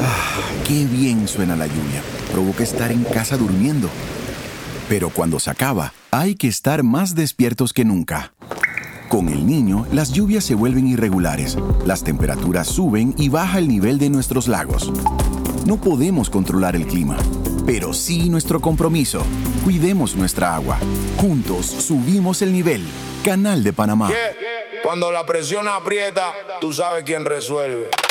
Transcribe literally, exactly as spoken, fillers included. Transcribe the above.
Qué bien suena la lluvia. Provoca estar en casa durmiendo. Pero cuando se acaba, hay que estar más despiertos que nunca. Con el Niño, las lluvias se vuelven irregulares, las temperaturas suben y baja el nivel de nuestros lagos. No podemos controlar el clima, pero sí nuestro compromiso. Cuidemos nuestra agua. Juntos subimos el nivel. Canal de Panamá. Yeah. Cuando la presión aprieta, tú sabes quién resuelve.